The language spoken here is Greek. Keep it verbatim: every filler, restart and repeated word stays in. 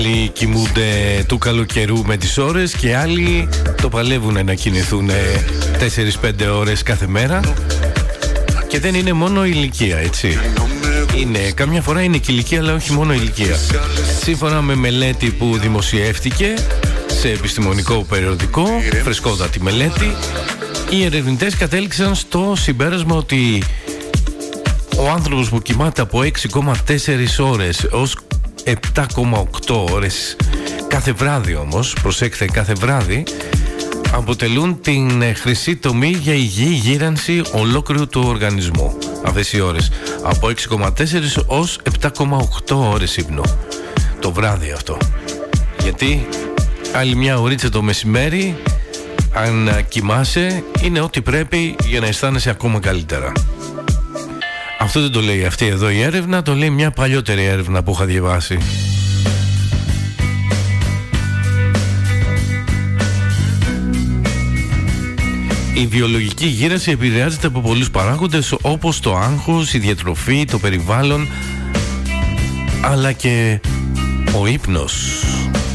Άλλοι κοιμούνται του καλοκαιρού με τις ώρες και άλλοι το παλεύουν να κινηθούν τέσσερις πέντε ώρες κάθε μέρα. Και δεν είναι μόνο ηλικία, έτσι. Είναι, καμιά φορά είναι και ηλικία, αλλά όχι μόνο ηλικία. Σύμφωνα με μελέτη που δημοσιεύτηκε σε επιστημονικό περιοδικό, φρεσκότατη μελέτη, οι ερευνητές κατέληξαν στο συμπέρασμα ότι ο άνθρωπος που κοιμάται από έξι κόμμα τέσσερα ώρες ως επτά κόμμα οκτώ ώρες κάθε βράδυ, όμως, προσέξτε, κάθε βράδυ, αποτελούν την χρυσή τομή για υγιή γύρανση ολόκληρου του οργανισμού. Αυτές οι ώρες από έξι κόμμα τέσσερα ως επτά κόμμα οκτώ ώρες ύπνο το βράδυ αυτό. Γιατί άλλη μια ωρίτσα το μεσημέρι, αν κοιμάσαι, είναι ό,τι πρέπει για να αισθάνεσαι ακόμα καλύτερα. Αυτό δεν το λέει αυτή εδώ η έρευνα, το λέει μια παλιότερη έρευνα που είχα διαβάσει. Η βιολογική γύρανση επηρεάζεται από πολλούς παράγοντες, όπως το άγχος, η διατροφή, το περιβάλλον, αλλά και ο ύπνος.